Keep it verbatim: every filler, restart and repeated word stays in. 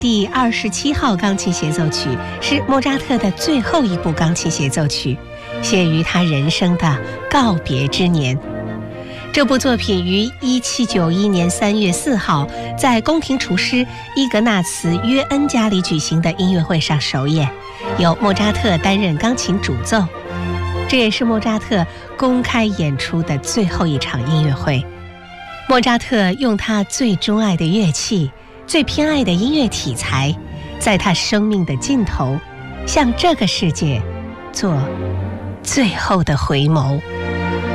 第二十七号钢琴协奏曲是莫扎特的最后一部钢琴协奏曲，写于他人生的告别之年。这部作品于一七九一年三月四号在宫廷厨师伊格纳茨·约恩家里举行的音乐会上首演，由莫扎特担任钢琴主奏。这也是莫扎特公开演出的最后一场音乐会。莫扎特用他最钟爱的乐器、最偏爱的音乐题材，在他生命的尽头，向这个世界做最后的回眸。